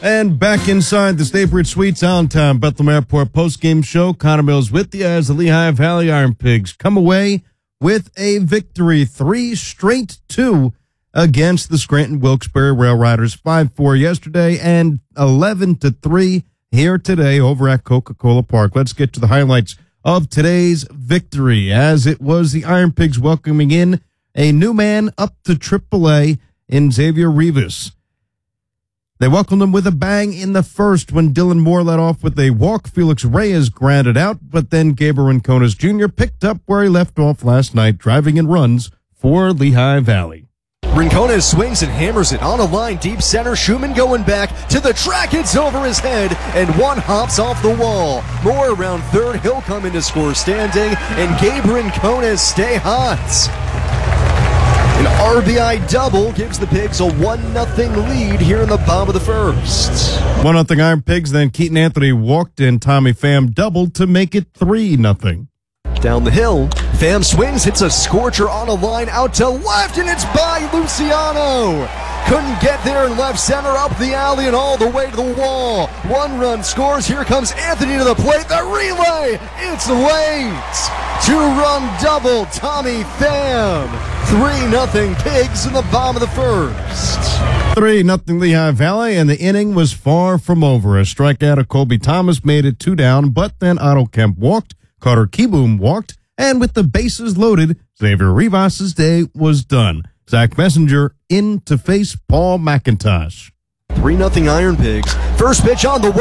And back inside the Staybridge Suites Allentown Bethlehem Airport postgame show, Connor Mills with you as the Lehigh Valley Iron Pigs come away with a victory, 3-2 against the Scranton Wilkes-Barre Rail Riders, 5-4 yesterday and 11-3 here today over at Coca-Cola Park. Let's get to the highlights of today's victory, as it was the Iron Pigs welcoming in a new man up to AAA in Xavier Rivas. They welcomed him with a bang in the first when Dylan Moore led off with a walk. Felix Reyes grounded out, but then Gabriel Rincones Jr. picked up where he left off last night, driving in runs for Lehigh Valley. Rincones swings and hammers it on a line deep center. Schumann going back to the track. It's over his head, and one hops off the wall. Moore around third. He'll come in to score standing, and Gabe Rincones stay hot. An RBI double gives the Pigs a 1-0 lead here in the bottom of the first. 1-0 Iron Pigs, then Keaton Anthony walked and Tommy Pham doubled to make it 3-0. Down the hill, Pham swings, hits a scorcher on a line out to left, and it's by Luciano. Couldn't get there in left center, up the alley and all the way to the wall. 1 run scores. Here comes Anthony to the plate. The relay, it's late. 2-run double, Tommy Pham. 3-0 Pigs in the bottom of the first. 3-0 Lehigh Valley, and the inning was far from over. A strikeout of Colby Thomas made it 2 down, but then Otto Kemp walked, Carter Kieboom walked, and with the bases loaded, Xavier Rivas' day was done. Zach Messenger in to face Paul McIntosh. 3-0 Iron Pigs. First pitch on the way.